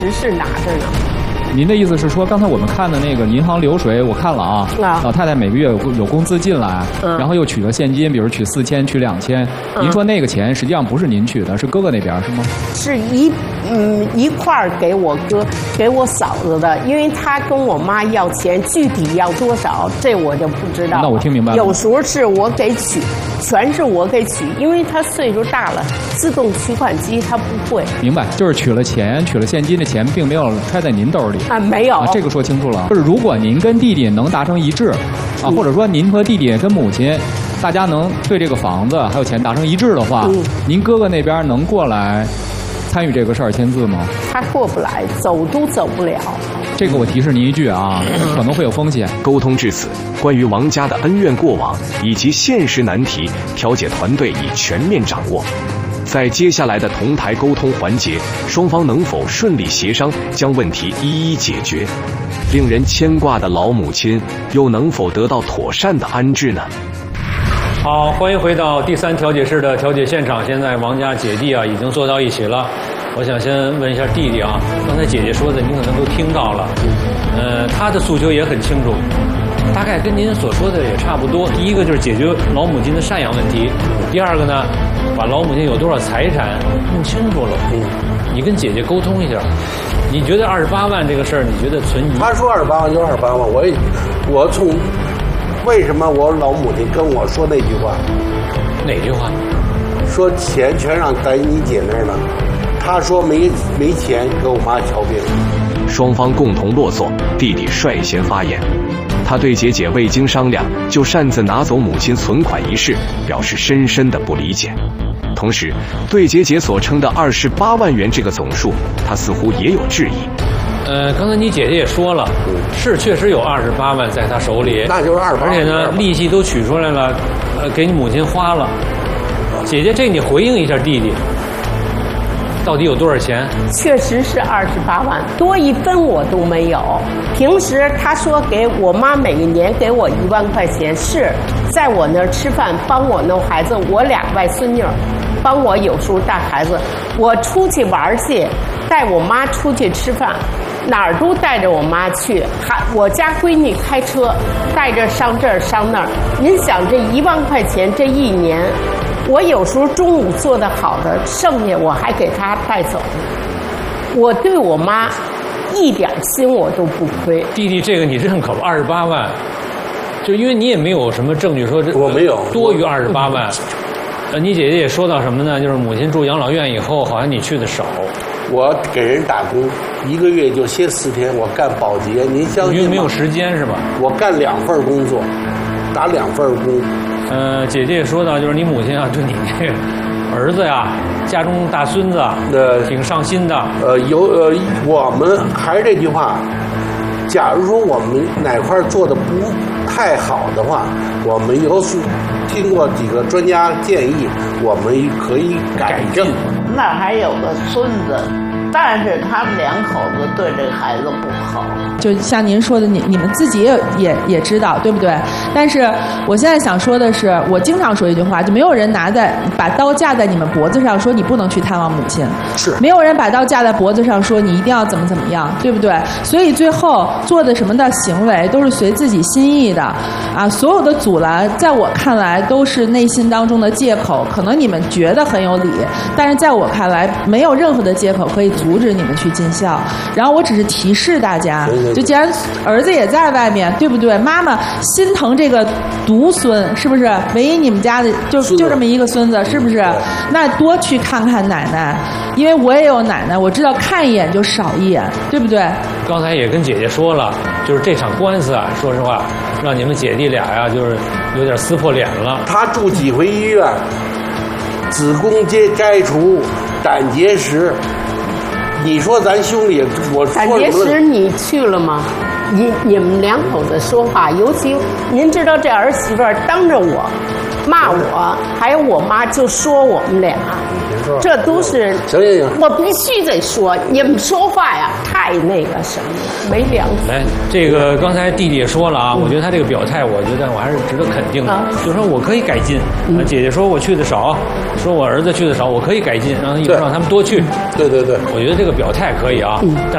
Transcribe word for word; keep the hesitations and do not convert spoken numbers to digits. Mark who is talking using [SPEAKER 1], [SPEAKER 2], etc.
[SPEAKER 1] 是拿着呢。
[SPEAKER 2] 您的意思是说，刚才我们看的那个银行流水，我看了啊，
[SPEAKER 1] 啊
[SPEAKER 2] 老太太每个月有有工资进来，
[SPEAKER 1] 嗯、
[SPEAKER 2] 然后又取了现金，比如取四千、取两千。
[SPEAKER 1] 嗯、
[SPEAKER 2] 您说那个钱实际上不是您取的，是哥哥那边是吗？
[SPEAKER 1] 是一嗯一块儿给我哥、给我嫂子的，因为他跟我妈要钱，具体要多少，这我就不知道。
[SPEAKER 2] 那我听明白了。
[SPEAKER 1] 有时候是我给取，全是我给取，因为他岁数大了，自动取款机他不会。
[SPEAKER 2] 明白，就是取了钱，取了现金的钱，并没有揣在您兜里。
[SPEAKER 1] 啊，没有。
[SPEAKER 2] 啊，这个说清楚了。就是如果您跟弟弟能达成一致，啊，
[SPEAKER 1] 嗯、
[SPEAKER 2] 或者说您和弟弟跟母亲，大家能对这个房子还有钱达成一致的话，嗯、您哥哥那边能过来参与这个事儿签字吗？
[SPEAKER 1] 他过不来，走都走不了。
[SPEAKER 2] 这个我提示您一句啊，可能会有风险。
[SPEAKER 3] 沟通至此，关于王家的恩怨过往以及现实难题，调解团队已全面掌握。在接下来的同台沟通环节，双方能否顺利协商，将问题一一解决？令人牵挂的老母亲又能否得到妥善的安置呢？
[SPEAKER 4] 好，欢迎回到第三调解室的调解现场。现在王家姐弟啊已经坐到一起了。我想先问一下弟弟啊，刚才姐姐说的您可能都听到了，呃，他的诉求也很清楚，大概跟您所说的也差不多。第一个就是解决老母亲的赡养问题，第二个呢，把老母亲有多少财产弄清楚了。嗯，你跟姐姐沟通一下，你觉得二十八万这个事儿，你觉得存疑？
[SPEAKER 5] 他说二十八万就二十八万，我也我从为什么我老母亲跟我说那句话？
[SPEAKER 4] 哪句话？
[SPEAKER 5] 说钱全让在你姐那儿了。他说没没钱给我妈瞧病。
[SPEAKER 3] 双方共同落座，弟弟率先发言。他对姐姐未经商量就擅自拿走母亲存款一事表示深深的不理解，同时对姐姐所称的二十八万元这个总数，他似乎也有质疑。
[SPEAKER 4] 呃，刚才你姐姐也说了，是确实有二十八万在她手里，
[SPEAKER 5] 那就是二十八，
[SPEAKER 4] 而且呢，利息都取出来了，呃，给你母亲花了。姐姐，这你回应一下弟弟。到底有多少钱？
[SPEAKER 1] 确实是二十八万，多一分我都没有。平时他说给我妈每一年给我一万块钱，是在我那儿吃饭，帮我弄孩子，我俩外孙女帮我有时候带孩子。我出去玩去，带我妈出去吃饭，哪儿都带着我妈去。还我家闺女开车带着上这儿上那儿。您想这一万块钱这一年。我有时候中午做的好的，剩下我还给他带走。我对我妈一点心我都不亏。
[SPEAKER 4] 弟弟，这个你认可吧？二十八万，就因为你也没有什么证据说这
[SPEAKER 5] 我没有
[SPEAKER 4] 多于二十八万。呃，你姐姐也说到什么呢？就是母亲住养老院以后，好像你去的少。
[SPEAKER 5] 我给人打工，一个月就歇四天，我干保洁，您相信吗？
[SPEAKER 4] 因为没有时间是吧？
[SPEAKER 5] 我干两份工作，打两份工。
[SPEAKER 4] 呃，姐姐也说到，就是你母亲啊，对你这个儿子呀，家中大孙子，
[SPEAKER 5] 呃，
[SPEAKER 4] 挺上心的。
[SPEAKER 5] 呃，有呃，我们还是这句话，假如说我们哪块做的不太好的话，我们有是经过几个专家建议，我们可以改正。
[SPEAKER 6] 那还有个孙子，但是他们两口子对这个孩子不好。
[SPEAKER 7] 就像您说的，你你们自己也也也知道，对不对？但是我现在想说的是，我经常说一句话，就没有人拿在把刀架在你们脖子上，说你不能去探望母亲，
[SPEAKER 5] 是
[SPEAKER 7] 没有人把刀架在脖子上，说你一定要怎么怎么样，对不对？所以最后做的什么的行为都是随自己心意的，啊，所有的阻拦，在我看来都是内心当中的借口。可能你们觉得很有理，但是在我看来，没有任何的借口可以阻止你们去尽孝。然后我只是提示大家。就既然儿子也在外面，对不对？妈妈心疼这个独孙，是不是？唯一你们家的就就这么一个孙子，是不是？那多去看看奶奶，因为我也有奶奶，我知道看一眼就少一眼，对不对？
[SPEAKER 4] 刚才也跟姐姐说了，就是这场官司啊，说实话，让你们姐弟俩呀、啊，就是有点撕破脸了。
[SPEAKER 5] 他住几回医院，子宫接摘除，胆结石。你说咱兄弟，我说
[SPEAKER 1] 胆结石你去了吗？你你们两口子说话，尤其您知道这儿媳妇儿当着我骂我，还有我妈就说我们俩，这都是
[SPEAKER 5] 行行行，
[SPEAKER 1] 我必须得说，你们说话呀太那个什么了，没良心。
[SPEAKER 4] 来，这个刚才弟弟也说了啊，嗯、我觉得他这个表态，我觉得我还是值得肯定的，啊、就是说我可以改进。嗯、姐姐说我去的少，说我儿子去的少，我可以改进，让以后让他们多去。
[SPEAKER 5] 对对对，
[SPEAKER 4] 我觉得这个表态可以啊，嗯、但